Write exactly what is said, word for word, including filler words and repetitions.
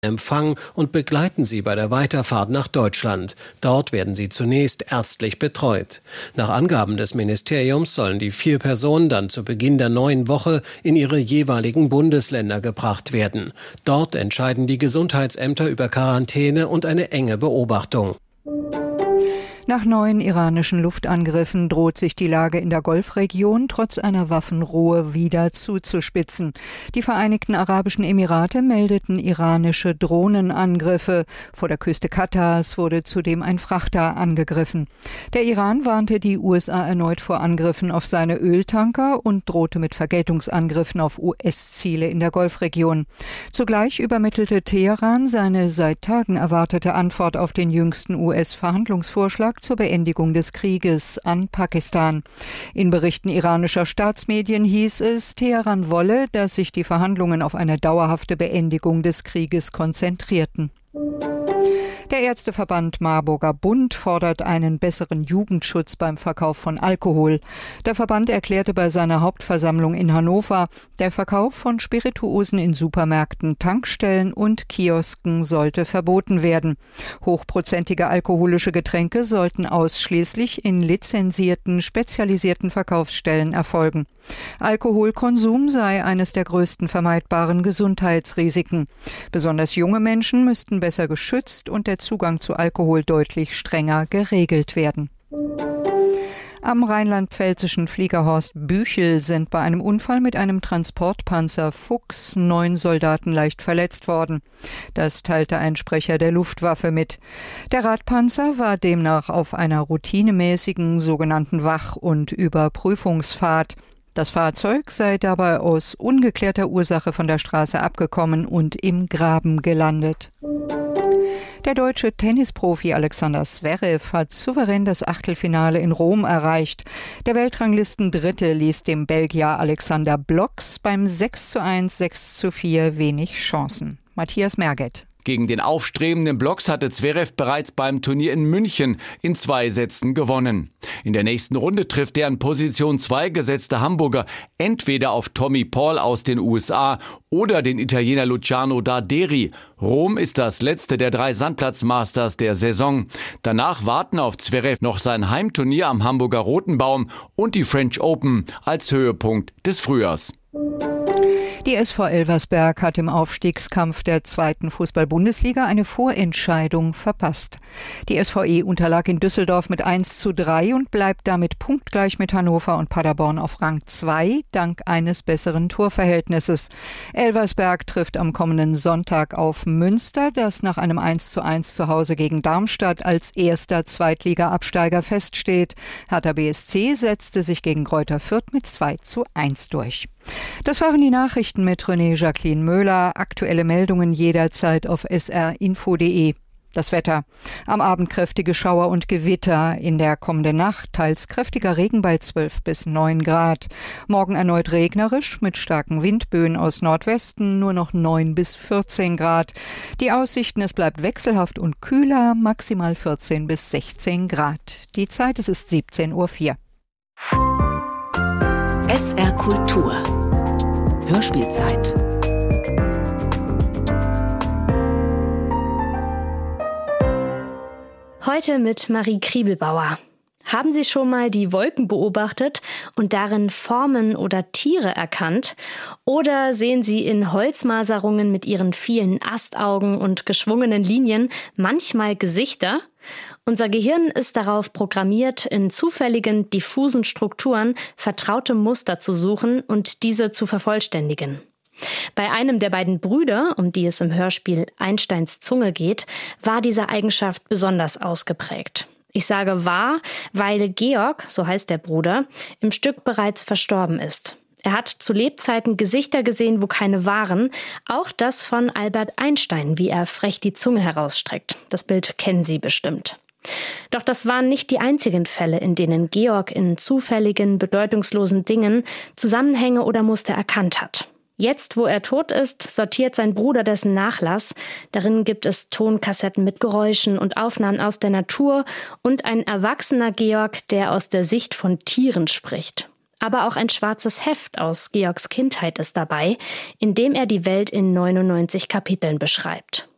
Empfang und begleiten sie bei der Weiterfahrt nach Deutschland. Dort werden sie zunächst ärztlich betreut. Nach Angaben des Ministeriums sollen die vier Personen dann zu Beginn der neuen Woche in ihre jeweiligen Bundesländer gebracht werden. Dort entscheiden die Gesundheitsämter über Quarantäne und eine enge Beobachtung. Nach neuen iranischen Luftangriffen droht sich die Lage in der Golfregion trotz einer Waffenruhe wieder zuzuspitzen. Die Vereinigten Arabischen Emirate meldeten iranische Drohnenangriffe. Vor der Küste Katars wurde zudem ein Frachter angegriffen. Der Iran warnte die U S A erneut vor Angriffen auf seine Öltanker und drohte mit Vergeltungsangriffen auf U S-Ziele in der Golfregion. Zugleich übermittelte Teheran seine seit Tagen erwartete Antwort auf den jüngsten U S-Verhandlungsvorschlag zur Beendigung des Krieges an Pakistan. In Berichten iranischer Staatsmedien hieß es, Teheran wolle, dass sich die Verhandlungen auf eine dauerhafte Beendigung des Krieges konzentrierten. Der Ärzteverband Marburger Bund fordert einen besseren Jugendschutz beim Verkauf von Alkohol. Der Verband erklärte bei seiner Hauptversammlung in Hannover, der Verkauf von Spirituosen in Supermärkten, Tankstellen und Kiosken sollte verboten werden. Hochprozentige alkoholische Getränke sollten ausschließlich in lizenzierten, spezialisierten Verkaufsstellen erfolgen. Alkoholkonsum sei eines der größten vermeidbaren Gesundheitsrisiken. Besonders junge Menschen müssten besser geschützt und der Zugang zu Alkohol deutlich strenger geregelt werden. Am rheinland-pfälzischen Fliegerhorst Büchel sind bei einem Unfall mit einem Transportpanzer Fuchs neun Soldaten leicht verletzt worden. Das teilte ein Sprecher der Luftwaffe mit. Der Radpanzer war demnach auf einer routinemäßigen sogenannten Wach- und Überprüfungsfahrt. Das Fahrzeug sei dabei aus ungeklärter Ursache von der Straße abgekommen und im Graben gelandet. Der deutsche Tennisprofi Alexander Zverev hat souverän das Achtelfinale in Rom erreicht. Der Weltranglistendritte ließ dem Belgier Alexander Blocks beim sechs zu eins, sechs zu vier wenig Chancen. Matthias Merget. Gegen den aufstrebenden Blocks hatte Zverev bereits beim Turnier in München in zwei Sätzen gewonnen. In der nächsten Runde trifft der an Position zwei gesetzte Hamburger entweder auf Tommy Paul aus den U S A oder den Italiener Luciano Darderi. Rom ist das letzte der drei Sandplatz-Masters der Saison. Danach warten auf Zverev noch sein Heimturnier am Hamburger Rotenbaum und die French Open als Höhepunkt des Frühjahrs. Die S V Elversberg hat im Aufstiegskampf der zweiten Fußball-Bundesliga eine Vorentscheidung verpasst. Die S V E unterlag in Düsseldorf mit eins zu drei und bleibt damit punktgleich mit Hannover und Paderborn auf Rang zwei, dank eines besseren Torverhältnisses. Elversberg trifft am kommenden Sonntag auf Münster, das nach einem eins zu eins zu Hause gegen Darmstadt als erster Zweitliga-Absteiger feststeht. Hertha B S C setzte sich gegen Greuther Fürth mit zwei zu eins durch. Das waren die Nachrichten mit René Jacqueline Möhler. Aktuelle Meldungen jederzeit auf s r info punkt d e. Das Wetter. Am Abend kräftige Schauer und Gewitter. In der kommenden Nacht teils kräftiger Regen bei zwölf bis neun Grad. Morgen erneut regnerisch mit starken Windböen aus Nordwesten, nur noch neun bis vierzehn Grad. Die Aussichten, es bleibt wechselhaft und kühler, maximal vierzehn bis sechzehn Grad. Die Zeit, es ist siebzehn Uhr vier. S R Kultur. Hörspielzeit. Heute mit Marie Kriebelbauer. Haben Sie schon mal die Wolken beobachtet und darin Formen oder Tiere erkannt? Oder sehen Sie in Holzmaserungen mit ihren vielen Astaugen und geschwungenen Linien manchmal Gesichter? Unser Gehirn ist darauf programmiert, in zufälligen, diffusen Strukturen vertraute Muster zu suchen und diese zu vervollständigen. Bei einem der beiden Brüder, um die es im Hörspiel Einsteins Zunge geht, war diese Eigenschaft besonders ausgeprägt. Ich sage war, weil Georg, so heißt der Bruder, im Stück bereits verstorben ist. Er hat zu Lebzeiten Gesichter gesehen, wo keine waren, auch das von Albert Einstein, wie er frech die Zunge herausstreckt. Das Bild kennen Sie bestimmt. Doch das waren nicht die einzigen Fälle, in denen Georg in zufälligen, bedeutungslosen Dingen Zusammenhänge oder Muster erkannt hat. Jetzt, wo er tot ist, sortiert sein Bruder dessen Nachlass. Darin gibt es Tonkassetten mit Geräuschen und Aufnahmen aus der Natur und ein erwachsener Georg, der aus der Sicht von Tieren spricht. Aber auch ein schwarzes Heft aus Georgs Kindheit ist dabei, in dem er die Welt in neunundneunzig Kapiteln beschreibt.